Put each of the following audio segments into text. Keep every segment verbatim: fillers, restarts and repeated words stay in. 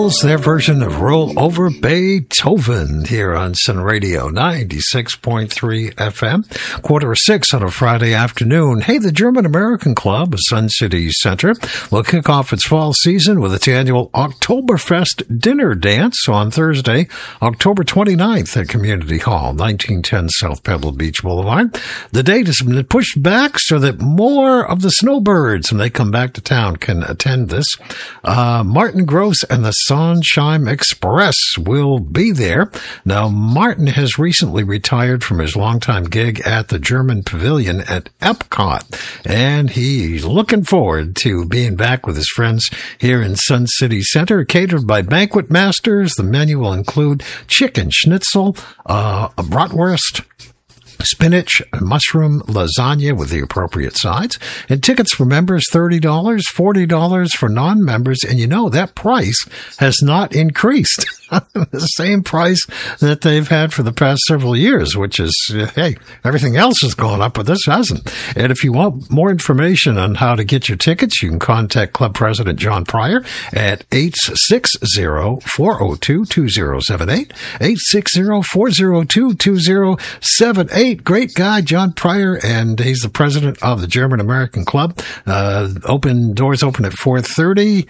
Beatles, their version of Roll Over Beethoven here on Sun Radio ninety-six point three F M, quarter of six on a Friday afternoon. Hey, the German American Club of Sun City Center will kick off its fall season with its annual Oktoberfest dinner dance on Thursday, October twenty-ninth at Community Hall, nineteen ten South Pebble Beach Boulevard. The date has been pushed back so that more of the snowbirds, when they come back to town, can attend this. Uh, Martin Gross and the Sunshine Express will be there. Now, Martin has recently retired from his longtime gig at the German Pavilion at Epcot, and he's looking forward to being back with his friends here in Sun City Center. Catered by Banquet Masters, the menu will include chicken schnitzel, uh, a bratwurst, spinach, mushroom, lasagna with the appropriate sides. And tickets for members, thirty dollars, forty dollars for non-members. And you know, that price has not increased. The same price that they've had for the past several years, which is, hey, everything else has gone up, but this hasn't. And if you want more information on how to get your tickets, you can contact Club President John Pryor at eight six zero, four zero two, two zero seven eight, eight six zero, four zero two, two zero seven eight. Great guy, John Pryor, and he's the president of the German American Club. Uh, open doors open at four thirty.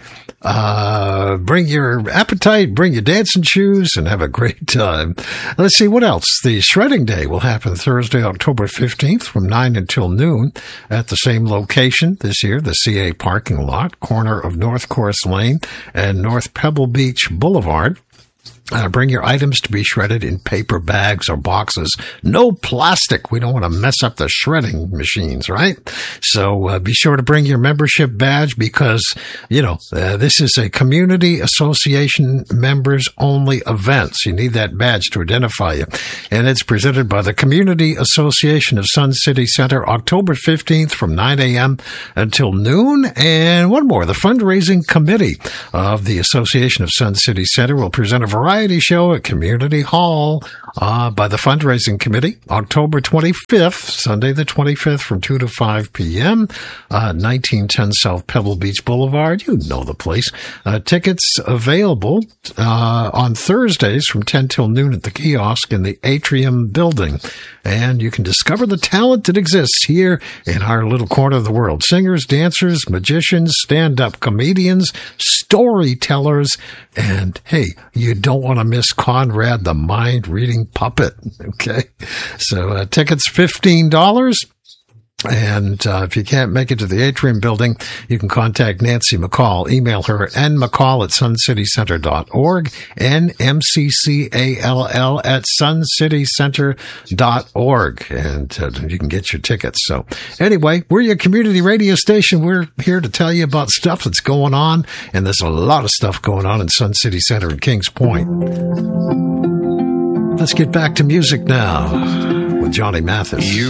Uh, bring your appetite, bring your dancing shoes, and have a great time. Let's see what else. The Shredding Day will happen Thursday, October fifteenth from nine until noon at the same location this year, the C A parking lot, corner of North Course Lane and North Pebble Beach Boulevard. Uh, bring your items to be shredded in paper bags or boxes. No plastic. We don't want to mess up the shredding machines, right? So uh, be sure to bring your membership badge because, you know, uh, this is a community association members only event. So you need that badge to identify you. And it's presented by the Community Association of Sun City Center, October fifteenth from nine a.m. until noon. And one more, the fundraising committee of the Association of Sun City Center will present a variety show at Community Hall uh, by the fundraising committee, October twenty-fifth, Sunday the twenty-fifth from two to five p.m., uh, nineteen ten South Pebble Beach Boulevard. You know the place. Uh, tickets available uh, on Thursdays from ten till noon at the kiosk in the Atrium building. And you can discover the talent that exists here in our little corner of the world. Singers, dancers, magicians, stand-up comedians, storytellers, and hey, you don't want to miss Conrad the mind-reading puppet. Okay, so uh, tickets fifteen dollars. And uh, if you can't make it to the Atrium building, you can contact Nancy McCall. Email her at n mccall at sun city center dot org, N M C C A L L at sun city center dot org, and uh, you can get your tickets. So anyway, we're your community radio station. We're here to tell you about stuff that's going on, and there's a lot of stuff going on in Sun City Center and Kings Point. Let's get back to music now with Johnny Mathis. You